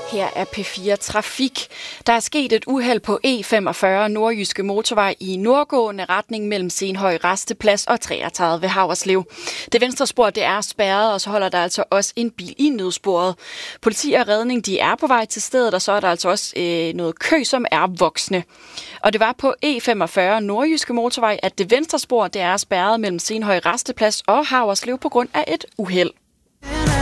Her er P4 Trafik. Der er sket et uheld på E45 Nordjyske Motorvej i nordgående retning mellem Senhøj Rasteplads og 33 ved Haverslev. Det venstre spor det er spærret, og så holder der altså også en bil i nødsporet. Politi og redning de er på vej til stedet, og så er der altså også noget kø, som er voksne. Og det var på E45 Nordjyske Motorvej, at det venstre spor det er spærret mellem Senhøj Rasteplads og Haverslev på grund af et uheld.